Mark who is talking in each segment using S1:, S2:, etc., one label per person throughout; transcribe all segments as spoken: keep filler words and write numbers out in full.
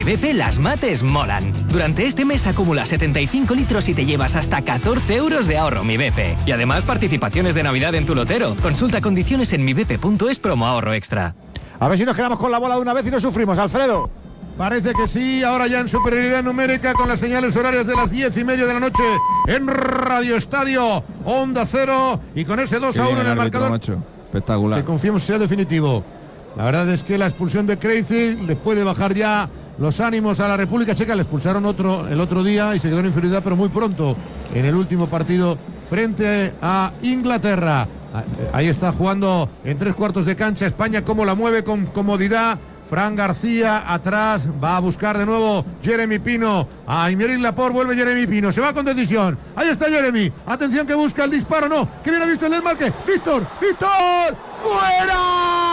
S1: B P las mates molan. Durante este mes acumula setenta y cinco litros y te llevas hasta catorce euros de ahorro Mi B P. Y además participaciones de Navidad en tu lotero. Consulta condiciones en mi b p punto es promo ahorro extra.
S2: A ver si nos quedamos con la bola de una vez y no sufrimos, Alfredo.
S3: Parece que sí, ahora ya en superioridad numérica con las señales horarias de las diez y media de la noche en Radio Estadio, Onda Cero, y con ese dos a uno en el marcador.
S4: Macho. Espectacular.
S3: Que confiemos sea definitivo. La verdad es que la expulsión de Crazy les puede bajar ya los ánimos a la República Checa. Le expulsaron otro el otro día y se quedó en inferioridad, pero muy pronto en el último partido frente a Inglaterra. Ahí está jugando en tres cuartos de cancha España, cómo la mueve con comodidad. Fran García atrás, va a buscar de nuevo Jeremy Pino. A Aymeric Laporte, vuelve Jeremy Pino, se va con decisión. Ahí está Jeremy, atención que busca el disparo, no, que viene visto el desmarque. Víctor, Víctor, fuera.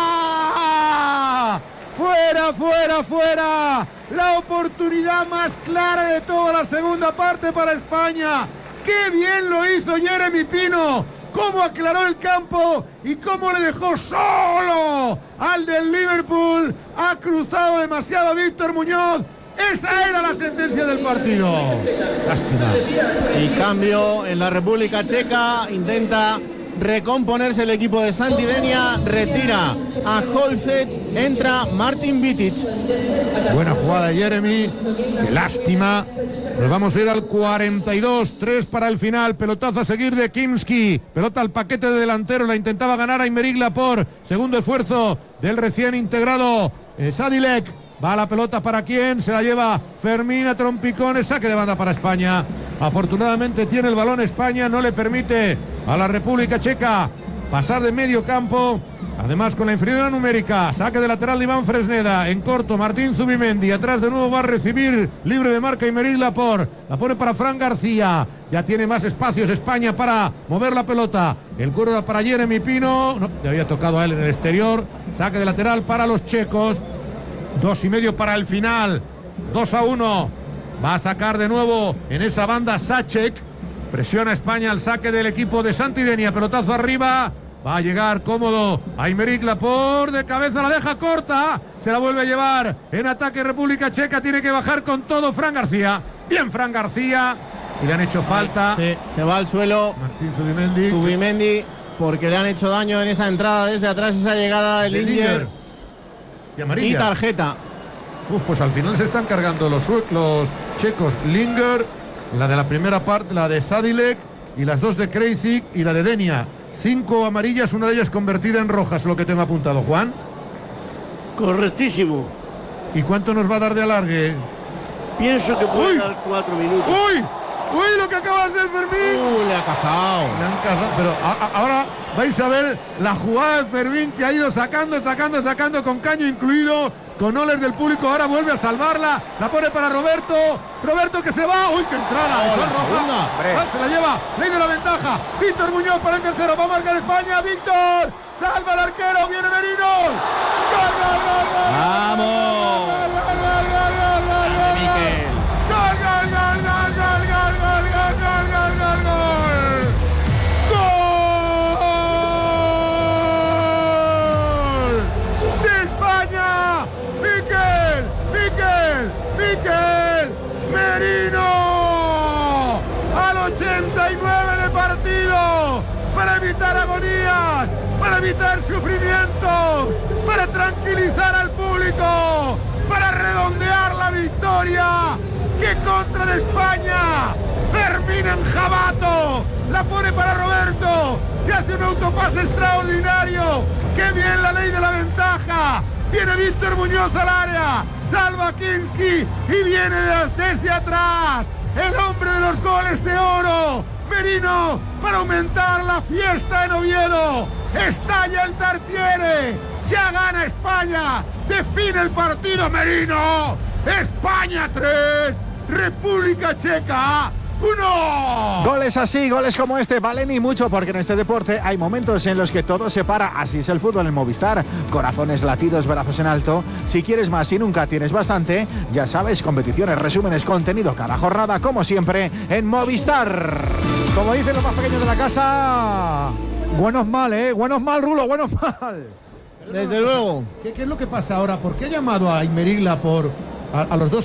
S3: Fuera, fuera, fuera. La oportunidad más clara de toda la segunda parte para España. ¡Qué bien lo hizo Jeremy Pino! Cómo aclaró el campo y cómo le dejó solo al del Liverpool. Ha cruzado demasiado Víctor Muñoz. Esa era la sentencia del partido.
S5: Lástima. Y cambio en la República Checa. Intenta recomponerse el equipo de Santidenia. Retira a Holset. Entra Martin Vitic.
S3: Buena jugada de Jeremy. Qué lástima. Nos vamos a ir al cuarenta y dos, tres para el final. Pelotazo a seguir de Kimski. Pelota al paquete de delantero. La intentaba ganar a Aymeric Laporte. Segundo esfuerzo del recién integrado eh, Sadilek. Va la pelota para quién. Se la lleva Fermín a trompicones. Saque de banda para España. Afortunadamente tiene el balón España. No le permite a la República Checa pasar de medio campo. Además con la inferioridad numérica. Saque de lateral de Iván Fresneda. En corto Martín Zubimendi. Atrás de nuevo va a recibir libre de marca Aymeric Laporte. La pone para Fran García. Ya tiene más espacios España para mover la pelota. El cuero era para Jeremy Pino. No, le había tocado a él en el exterior. Saque de lateral para los checos. Dos y medio para el final. Dos a uno. Va a sacar de nuevo en esa banda Sacek. Presiona España al saque del equipo de Santidenia. Pelotazo arriba. Va a llegar cómodo Aymeric Laporte. De cabeza la deja corta. Se la vuelve a llevar en ataque República Checa. Tiene que bajar con todo Fran García. Bien Fran García. Y le han hecho falta.
S5: Sí, se va al suelo
S3: Martín Zubimendi.
S5: Zubimendi porque le han hecho daño en esa entrada desde atrás. Esa llegada del Linger.
S3: Y amarilla.
S5: Y tarjeta.
S3: Uf, pues al final se están cargando los, los checos. Linger, la de la primera parte, la de Sadilek y las dos de Krejci y la de Denia. Cinco amarillas, una de ellas convertida en roja, es lo que tengo apuntado, Juan.
S6: Correctísimo.
S3: ¿Y cuánto nos va a dar de alargue?
S6: Pienso que puede
S3: ¡Uy!
S6: dar cuatro minutos.
S3: ¡Uy! ¡Uy, lo que acaba de hacer Fermín!
S5: Uh, le ha cazado.
S3: Le han cazado, pero a, a, ahora vais a ver la jugada de Fermín que ha ido sacando, sacando, sacando, con caño incluido, con oles del público. Ahora vuelve a salvarla, la pone para Roberto. Roberto que se va. ¡Uy, qué entrada!
S5: Oh,
S3: Eso
S5: la
S3: es roja.
S5: segunda.
S3: Ah, se la lleva, ley de la ventaja. Víctor Muñoz para el tercero, va a marcar España. Víctor, salva al arquero, viene Merino. ¡Gol, gol, gol, gol!
S4: ¡Vamos!
S3: ¡Gol, gol, gol, gol, gol, gol, gol!
S4: Miquel.
S3: ¡Gol, gol, gol, gol, gol, gol, gol, gol, gol, gol, gol, gol! ¡Gol! ¡De España! ¡Miquel! ¡Miquel! ¡Miquel! ¡Merino! Al ochenta y nueve de partido, para evitar agonías, para evitar sufrimientos, para tranquilizar al público, para redondear la victoria. ¡Qué contra de España! Fermín Enjabato la pone para Roberto. Se hace un autopase extraordinario. ¡Qué bien la ley de la ventaja! Viene Víctor Muñoz al área. Salva Kinski y viene desde atrás el hombre de los goles de oro, Merino, para aumentar la fiesta en Oviedo. Estalla el Tartiere. Ya gana España. Define el partido Merino. España tres, República Checa uno.
S2: Goles así, goles como este valen y mucho, porque en este deporte hay momentos en los que todo se para. Así es el fútbol en Movistar. Corazones, latidos, brazos en alto. Si quieres más y nunca tienes bastante, ya sabes, competiciones, resúmenes, contenido cada jornada, como siempre, en Movistar. Como dicen los más pequeños de la casa, buenos mal, ¿eh? Buenos mal, Rulo, buenos mal.
S5: Desde luego.
S3: ¿Qué, ¿Qué es lo que pasa ahora? ¿Por qué ha llamado a Aymeric Laporte a, a los dos